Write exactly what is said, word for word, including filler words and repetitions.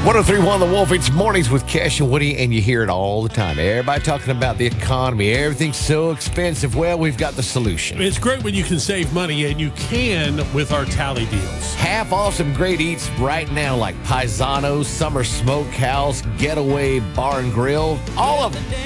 one oh three point one The Wolf, it's Mornings with Cash and Woody, and you hear it all the time. Everybody talking about the economy. Everything's so expensive. Well, we've got the solution. It's great when you can save money, and you can with our tally deals. Half off some great eats right now, like Paisanos, Summer Smokehouse, Getaway Bar and Grill, all of them.